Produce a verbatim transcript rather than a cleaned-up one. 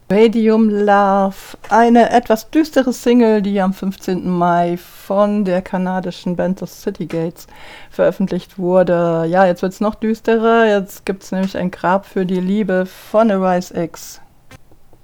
Radium Love, eine etwas düstere Single, die am fünfzehnten Mai von der kanadischen Band The City Gates veröffentlicht wurde. Ja, jetzt wird's noch düsterer. Jetzt gibt's nämlich ein Grab für die Liebe von Arise X.